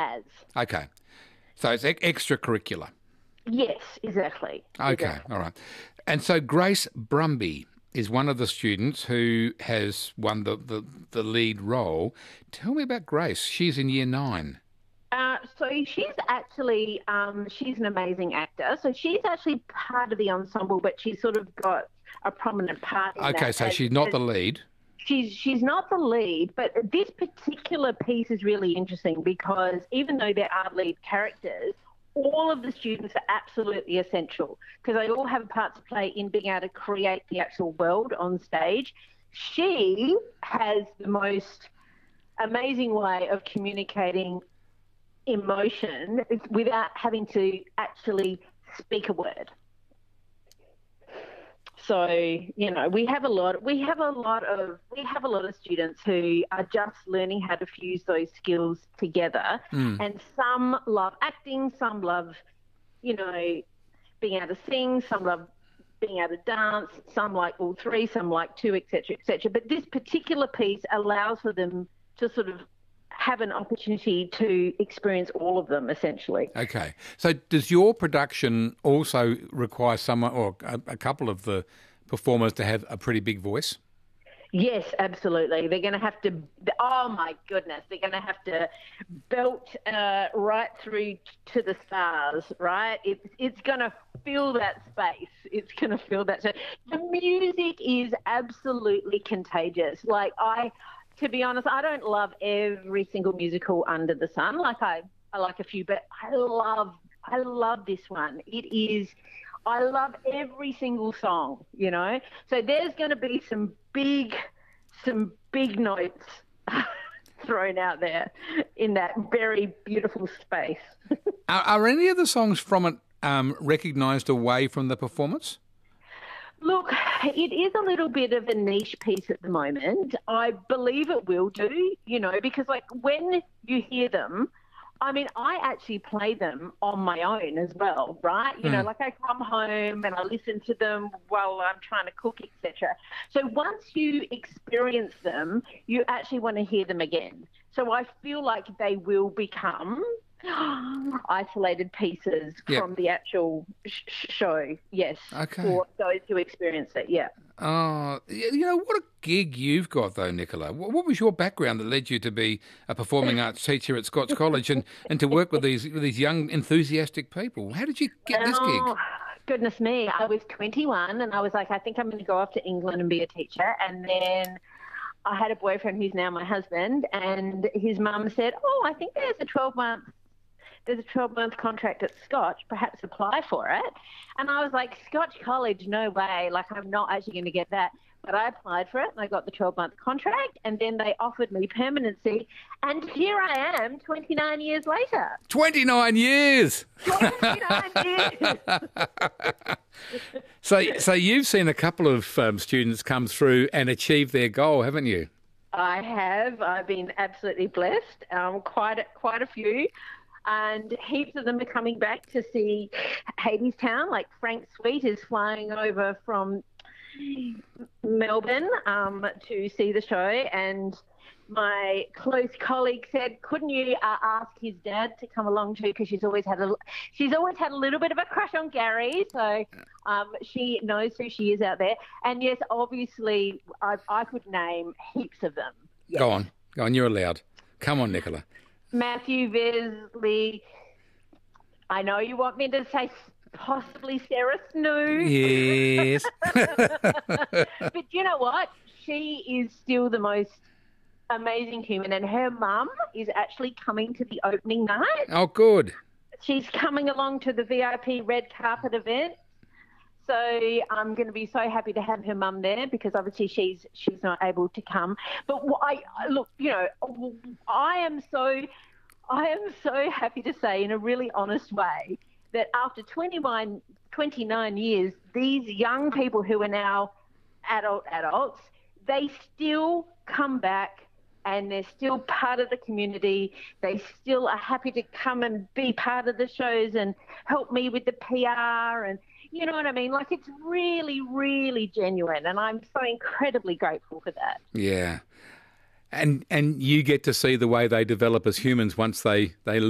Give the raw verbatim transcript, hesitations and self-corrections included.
has. Okay. So it's ex- extracurricular. Yes, exactly. Okay, Exactly. all right. And so Grace Brumby is one of the students who has won the, the, the lead role. Tell me about Grace. She's in year nine. Uh, so she's actually, um, she's an amazing actor. So she's actually part of the ensemble, but she's sort of got a prominent part in Okay, that. so as- she's not as- the lead. She's she's not the lead, but this particular piece is really interesting because even though there are lead characters, all of the students are absolutely essential because they all have a part to play in being able to create the actual world on stage. She has the most amazing way of communicating emotion without having to actually speak a word. So, you know, we have a lot we have a lot of we have a lot of students who are just learning how to fuse those skills together. Mm. And some love acting, some love, you know, being able to sing, some love being able to dance, some like all three, some like two, et cetera, et cetera. But this particular piece allows for them to sort of have an opportunity to experience all of them, essentially. Okay. So does your production also require someone or a, a couple of the performers to have a pretty big voice? Yes, absolutely. They're going to have to, oh my goodness, they're going to have to belt uh, right through to the stars, right? It's, it's going to fill that space. It's going to fill that space. The music is absolutely contagious. Like I... To be honest, I don't love every single musical under the sun. Like I, I like a few, but I love, I love this one. It is, I love every single song, you know. So there's going to be some big, some big notes thrown out there in that very beautiful space. Are, are any of the songs from it um, recognised away from the performance? Look, it is a little bit of a niche piece at the moment. I believe it will do, you know, because like when you hear them, I mean, I actually play them on my own as well, right? You mm. know, like I come home and I listen to them while I'm trying to cook, et cetera. So once you experience them, you actually want to hear them again. So I feel like they will become isolated pieces yep. from the actual sh- show, yes, okay. for those who experience it, yeah. Oh, you know, what a gig you've got, though, Nicola. What was your background that led you to be a performing arts teacher at Scotch College and, and to work with these with these young, enthusiastic people? How did you get this gig? Oh, goodness me. I was twenty-one and I was like, I think I'm going to go off to England and be a teacher. And then I had a boyfriend who's now my husband, and his mum said, oh, I think there's a twelve-month there's a twelve-month contract at Scotch, perhaps apply for it. And I was like, Scotch College, no way. Like, I'm not actually going to get that. But I applied for it and I got the twelve-month contract, and then they offered me permanency. And here I am twenty-nine years later. twenty-nine years! twenty-nine years! so, so you've seen a couple of um, students come through and achieve their goal, haven't you? I have. I've been absolutely blessed. Um, quite, a, quite a few. And heaps of them are coming back to see Hadestown. Like Frank Sweet is flying over from Melbourne um, to see the show. And my close colleague said, couldn't you uh, ask his dad to come along too? Because she's always had a she's always had a little bit of a crush on Gary. So um, she knows who she is out there. And yes, obviously, I, I could name heaps of them. Yes. Go on. Go on. You're allowed. Come on, Nicola. Matthew Vesley. I know you want me to say possibly Sarah Snoo. Yes. But you know what? She is still the most amazing human, and her mum is actually coming to the opening night. Oh, good. She's coming along to the V I P red carpet event. So I'm going to be so happy to have her mum there, because obviously she's she's not able to come. But I look, you know, I am so I am so happy to say, in a really honest way, that after twenty-nine, twenty-nine years, these young people who are now adult adults, they still come back and they're still part of the community. They still are happy to come and be part of the shows and help me with the P R, and you know what I mean? Like, it's really, really genuine, and I'm so incredibly grateful for that. Yeah. And and you get to see the way they develop as humans once they, they